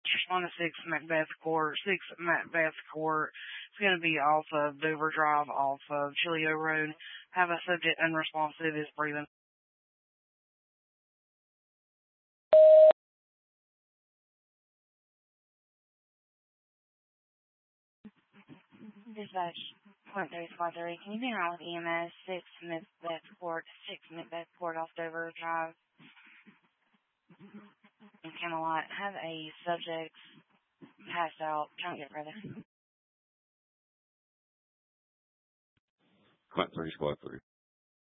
Respond to 6 Macbeth Court. 6 Macbeth Court. It's going to be off of Dover Drive, off of Chilio Road. Have a subject unresponsive, is breathing. Dispatch, Point 3 can you be around with EMS 6 Macbeth Court, 6 Macbeth Court off Dover Drive in Camelot? Have a subject passed out, trying to get further. Point 3, Squad 3.